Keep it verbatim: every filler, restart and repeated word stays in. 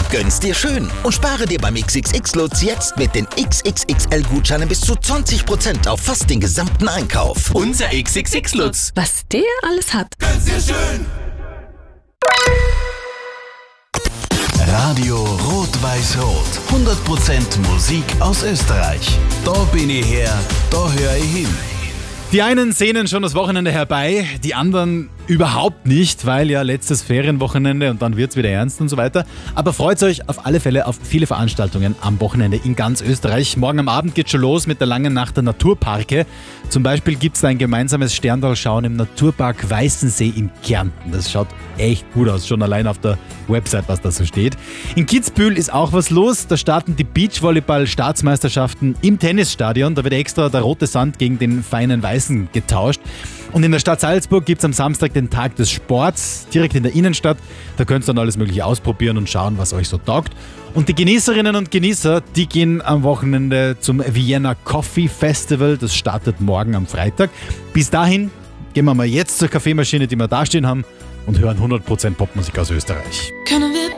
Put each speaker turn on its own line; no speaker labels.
Gönn's dir schön und spare dir beim X X X-Lutz jetzt mit den X X X L-Gutscheinen bis zu zwanzig Prozent auf fast den gesamten Einkauf.
Unser X X X-Lutz.
Was der alles hat.
Gönn's dir schön.
Radio Rot-Weiß-Rot. hundert Prozent Musik aus Österreich. Da bin ich her, da höre ich hin.
Die einen sehnen schon das Wochenende herbei, die anderen überhaupt nicht, weil ja letztes Ferienwochenende und dann wird's wieder ernst und so weiter. Aber freut euch auf alle Fälle auf viele Veranstaltungen am Wochenende in ganz Österreich. Morgen am Abend geht's schon los mit der langen Nacht der Naturparke. Zum Beispiel gibt's da ein gemeinsames Sterndal-Schauen im Naturpark Weißensee in Kärnten. Das schaut echt gut aus, schon allein auf der Website, was da so steht. In Kitzbühel ist auch was los. Da starten die Beachvolleyball-Staatsmeisterschaften im Tennisstadion. Da wird extra der rote Sand gegen den feinen Weißen getauscht. Und in der Stadt Salzburg gibt es am Samstag den Tag des Sports, direkt in der Innenstadt. Da könnt ihr dann alles Mögliche ausprobieren und schauen, was euch so taugt. Und die Genießerinnen und Genießer, die gehen am Wochenende zum Vienna Coffee Festival. Das startet morgen am Freitag. Bis dahin gehen wir mal jetzt zur Kaffeemaschine, die wir da stehen haben, und hören hundert Prozent Popmusik aus Österreich.
Können wir